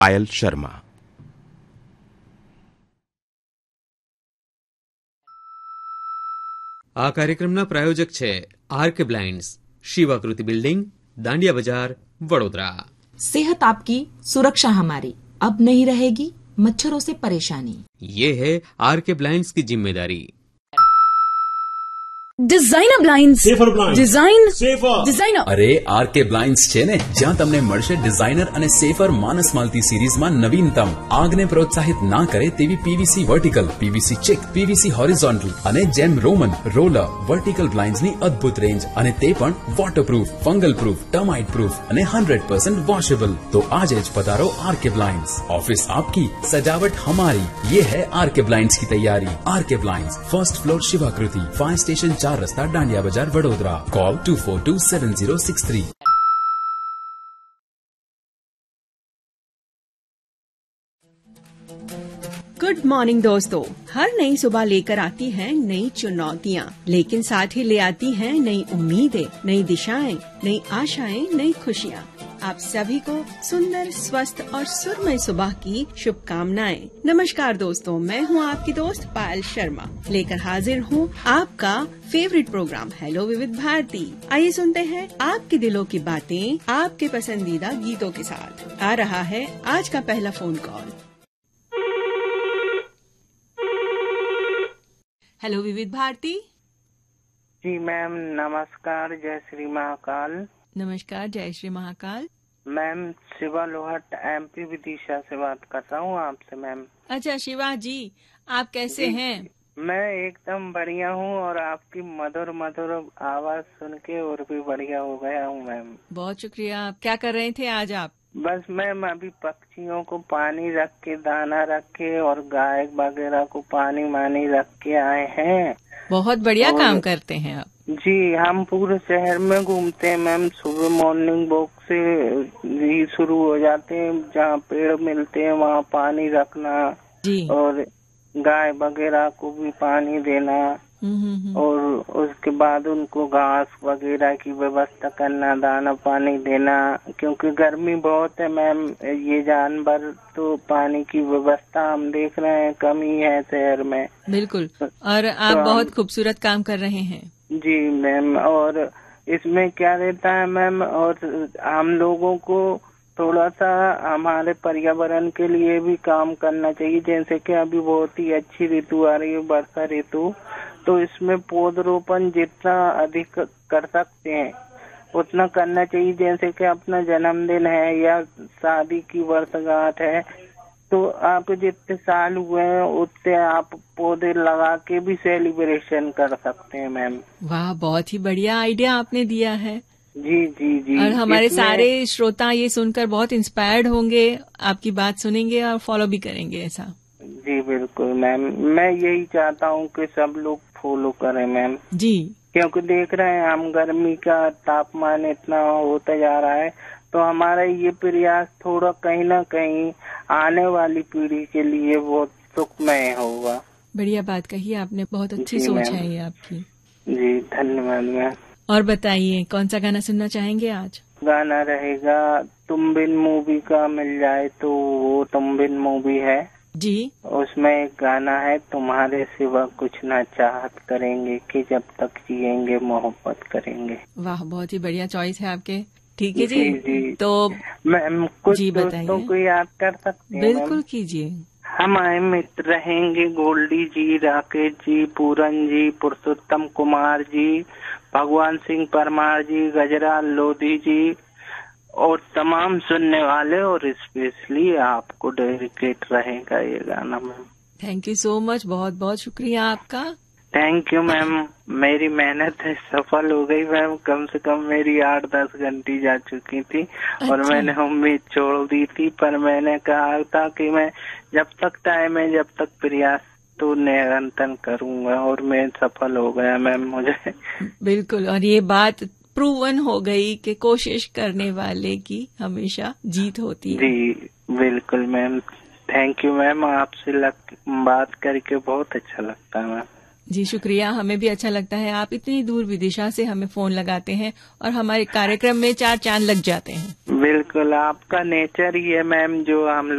पायल शर्मा। આ કાર્યક્રમના પ્રાયોજક છે આરકે બ્લાઇન્ડ્સ, શિવાકૃતિ બિલ્ડિંગ, દાંડિયા બજાર, વડોદરા। सेहत आपकी, सुरक्षा हमारी, अब नहीं रहेगी मच्छरों से परेशानी। ये है आरके ब्लाइंड्स की जिम्मेदारी। Designer blinds, safer blinds, design safer designer. અરે આરકે બ્લાઇન્ડ્સ છે ને, જ્યાં તમને મળશે ડિઝાઇનર અને સેફર માનસ માલતી સિરીઝમાં નવીનતમ, આગને પ્રોત્સાહિત ના કરે તેવી PVC vertical, PVC check, PVC horizontal અને જેમ રોમન, રોલર, વર્ટિકલ બ્લાઇન્ડ્સની અદ્ભુત રેન્જ, અને તે પણ waterproof, fungal proof, termite proof અને 100% વોશેબલ। તો આજે જ પધારો આરકે બ્લાઇન્ડ્સ। ઓફિસ આપકી, સજાવટ हमारी, ये है आरके ब्लाइंड्स की तैयारी। R K blinds, first floor शिवाकृति, fire station 4 रस्ता, डांडिया बाजार, वडोदरा। कॉल 24276063। गुड मॉर्निंग दोस्तों। हर नई सुबह लेकर आती है नई चुनौतियाँ, लेकिन साथ ही ले आती है नई उम्मीदें, नई दिशाएं, नई आशाएं, नई खुशियाँ। आप सभी को सुंदर, स्वस्थ और सुरमय सुबह की शुभकामनाएं। नमस्कार दोस्तों, मैं हूँ आपकी दोस्त पायल शर्मा, लेकर हाजिर हूँ आपका फेवरेट प्रोग्राम हेलो विविध भारती। आइए सुनते हैं आपके दिलों की बातें, आपके पसंदीदा गीतों के साथ। आ रहा है आज का पहला फोन कॉल। हेलो विविध भारती। जी मैम, नमस्कार, जय श्री महाकाल। नमस्कार, जय श्री महाकाल। मैम शिवा लोहट एमपी विदिशा से बात कर रहा हूँ आपसे मैम। अच्छा शिवा जी, आप कैसे हैं? मैं एकदम बढ़िया हूँ, और आपकी मधुर मधुर आवाज सुन के और भी बढ़िया हो गया हूँ मैम। बहुत शुक्रिया। आप क्या कर रहे थे आज आप? बस मैम अभी पक्षियों को पानी रख के, दाना रख के, और गाय वगैरह को पानी मानी रख के आए हैं। बहुत बढ़िया काम करते हैं आप। जी, हम पूरे शहर में घूमते हैं मैम। सुबह मॉर्निंग वॉक से ही शुरू हो जाते हैं, जहाँ पेड़ मिलते हैं वहाँ पानी रखना जी, और गाय वगैरह को भी पानी देना, और उसके बाद उनको घास वगैरह की व्यवस्था करना, दाना पानी देना, क्योंकि गर्मी बहुत है मैम। ये जानवर तो पानी की व्यवस्था हम देख रहे हैं कमी है शहर में। बिल्कुल, और आप बहुत खूबसूरत काम कर रहे हैं। जी मैम, और इसमें क्या रहता है मैम, और हम लोगों को थोड़ा सा हमारे पर्यावरण के लिए भी काम करना चाहिए। जैसे कि अभी बहुत ही अच्छी ऋतु आ रही है, वर्षा ऋतु, तो इसमें पौधरोपण जितना अधिक कर सकते हैं उतना करना चाहिए। जैसे कि अपना जन्मदिन है या शादी की वर्षगांठ है, तो आप जितने साल हुए हैं उतने आप पौधे लगा के भी सेलिब्रेशन कर सकते हैं मैम। वाह, बहुत ही बढ़िया आइडिया आपने दिया है। जी जी जी। और हमारे सारे श्रोता ये सुनकर बहुत इंस्पायर्ड होंगे, आपकी बात सुनेंगे और फॉलो भी करेंगे ऐसा। जी बिल्कुल मैम, मैं यही चाहता हूँ कि सब लोग फॉलो करें मैम। जी, क्योंकि देख रहे हैं हम गर्मी का तापमान इतना होता जा रहा है, तो हमारा ये प्रयास थोड़ा कहीं ना कहीं आने वाली पीढ़ी के लिए बहुत सुखमय होगा। बढ़िया बात कही आपने, बहुत अच्छी सोच है ये आपकी। जी धन्यवाद मैम। और बताइए कौन सा गाना सुनना चाहेंगे आज? गाना रहेगा तुम बिन मूवी का, मिल जाए तो वो तुम बिन मूवी है जी। उसमें एक गाना है, तुम्हारे सिवा कुछ ना चाहत करेंगे, कि जब तक जिएंगे मोहब्बत करेंगे। वाह, बहुत ही बढ़िया चॉइस है आपके। ठीक है जी, जी। तो मैम कुछ जी दोस्तों को याद कर सकते हैं? बिल्कुल कीजिए। हमारे मित्र रहेंगे गोल्डी जी, राकेश जी, पूरन जी, पुरुषोत्तम कुमार जी, भगवान सिंह परमार जी, गजराल लोधी जी, और तमाम सुनने वाले, और स्पेशली आपको डेडिकेट रहेगा ये गाना ma'am. Thank you so much, बहुत बहुत शुक्रिया आपका। Thank you ma'am. मेरी मेहनत है सफल हो गई मैम। कम से कम मेरी 8-10 घंटी जा चुकी थी। अच्छा। और मैंने उम्मीद छोड़ दी थी, पर मैंने कहा था कि मैं जब तक टाइम है, जब तक प्रयास, तो निरंतर करूंगा, और मैं सफल हो गया मैम। मुझे बिल्कुल, और ये बात प्रूवन हो गई कि कोशिश करने वाले की हमेशा जीत होती है। जी बिल्कुल मैम। थैंक यू मैम, आपसे बात करके बहुत अच्छा लगता है मैम। जी शुक्रिया, हमें भी अच्छा लगता है आप इतनी दूर विदिशा से हमें फोन लगाते हैं और हमारे कार्यक्रम में 4 चांद लग जाते हैं। बिल्कुल, आपका नेचर ही है मैम जो हम